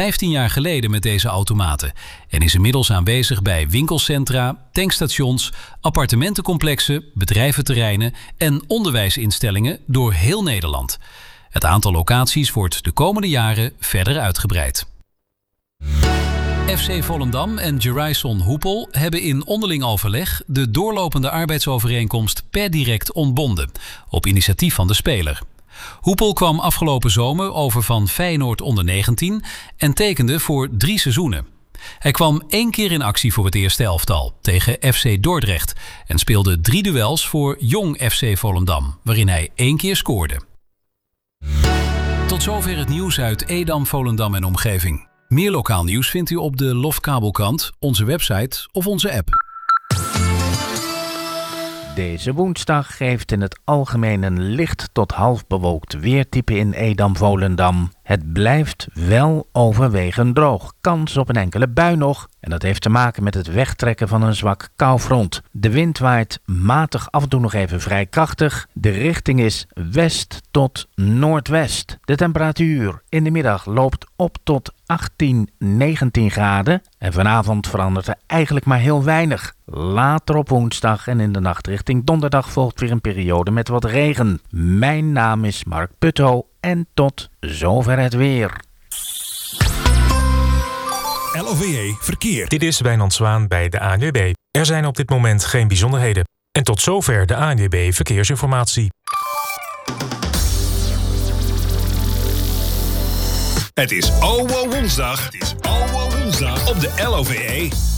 15 jaar geleden met deze automaten en is inmiddels aanwezig bij winkelcentra, tankstations, appartementencomplexen, bedrijventerreinen en onderwijsinstellingen door heel Nederland. Het aantal locaties wordt de komende jaren verder uitgebreid. FC Volendam en Geraison Hoepel hebben in onderling overleg de doorlopende arbeidsovereenkomst per direct ontbonden, op initiatief van de speler. Hoepel kwam afgelopen zomer over van Feyenoord onder 19 en tekende voor 3 seizoenen. Hij kwam 1 keer in actie voor het eerste elftal tegen FC Dordrecht en speelde 3 duels voor Jong FC Volendam, waarin hij 1 keer scoorde. Tot zover het nieuws uit Edam, Volendam en omgeving. Meer lokaal nieuws vindt u op de Lofkabelkrant, onze website of onze app. Deze woensdag geeft in het algemeen een licht tot half bewolkt weertype in Edam-Volendam. Het blijft wel overwegend droog. Kans op een enkele bui nog. En dat heeft te maken met het wegtrekken van een zwak koufront. De wind waait matig af en toe nog even vrij krachtig. De richting is west tot noordwest. De temperatuur in de middag loopt op tot 18, 19 graden. En vanavond verandert er eigenlijk maar heel weinig. Later op woensdag en in de nacht richting donderdag volgt weer een periode met wat regen. Mijn naam is Mark Putto en tot zover het weer. LOVE Verkeer. Dit is Wijnand Zwaan bij de ANWB. Er zijn op dit moment geen bijzonderheden. En tot zover de ANWB Verkeersinformatie. Het is Woensdag. Op de LOVE.